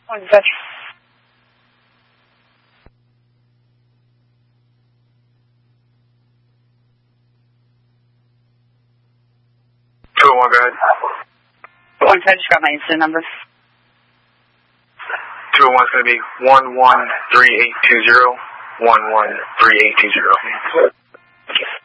One touch. Go ahead. One touch, got my incident number. 201 is going to be 113820, 113820.